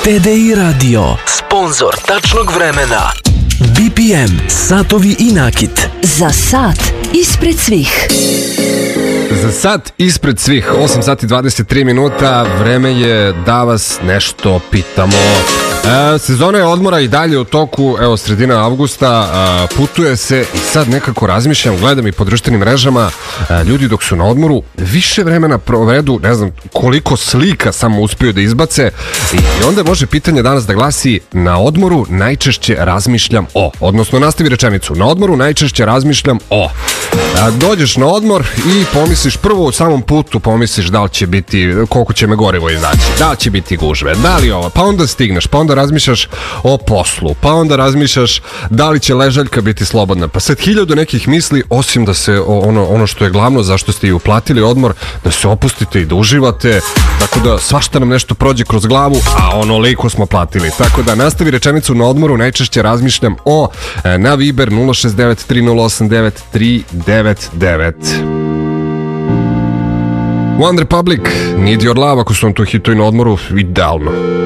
TDI Radio, sponsor tačnog vremena. BPM, satovi i nakit. Za sat ispred svih. Za sat ispred svih, 8 sati 23 minuta, vreme je da vas nešto pitamo. Sezona je odmora i dalje u toku, evo sredina avgusta, putuje se i sad nekako razmišljam, gledam i po društvenim mrežama, ljudi dok su na odmoru više vremena provedu, ne znam koliko slika samo uspiju da izbace i onda može pitanje danas da glasi: na odmoru najčešće razmišljam o, odnosno nastavi rečenicu, na odmoru najčešće razmišljam o. Dođeš na odmor i pomisliš prvo u samom putu, pomisliš da li će biti, koliko će me gorivo izaći, da li će biti gužve, da li ovo, pa onda stigneš, pa onda razmišljaš o poslu, pa onda razmišljaš da li će ležaljka biti slobodna, pa sad 1000 nekih misli, osim da se ono što je glavno, zašto ste i uplatili odmor, da se opustite i da uživate, tako da svašta nam nešto prođe kroz glavu, a onoliko smo platili, tako da nastavi rečenicu na odmoru najčešće razmišljam o, na Viber 069 3089 399. One Republic, Need Your Love, ako su vam tu hitovi na odmoru, idealno.